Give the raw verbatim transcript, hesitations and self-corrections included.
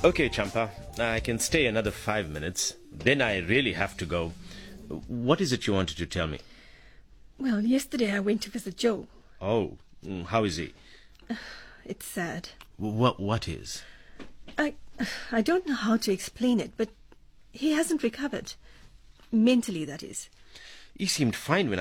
Okay, Champa, I can stay another five minutes. Then I really have to go. What is it you wanted to tell me? Well, yesterday I went to visit Joe. Oh, how is he? It's sad. What? What is? I, I don't know how to explain it, but he hasn't recovered. Mentally, that is. He seemed fine when